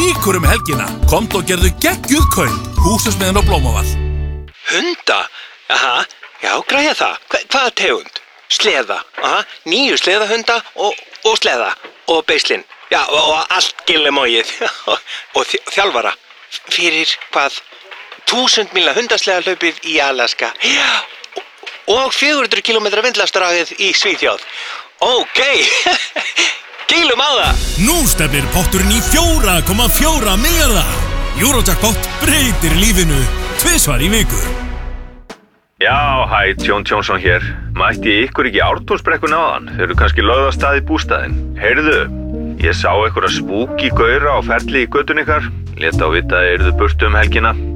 ríkur helgina. Komdu og gerðu geggjuð kaup. Húsasmiðjan á Blómavall. Hunda? Aha, já, græja það. Hvaða tegund? Sleða. Aha, 9 sleðahunda og sleða. Og beislin. Já, og allt gillemóið. Og þjálfara. Fyrir hvað? 1000 mílna hundasleðahlaupið í Alaska. Já, og 400 kilometra vindlastaragið í Svíþjóð. Ókei, gílum á það. Nú stefnir potturinn í 4,4 milljarða. Eurojackpot breytir lífinu 2 í viku. Já, hæ, Jón Jónsson hér. Mætti ég ykkur ekki Ártúnsbrekkuna áðan? Þeir eru kannski lögð af stað í bústaðinn. Heyrðu, ég sá einhverja spooky gaura á ferli í göttunni ykkar. Lét á vita að þeir eru burt helgina.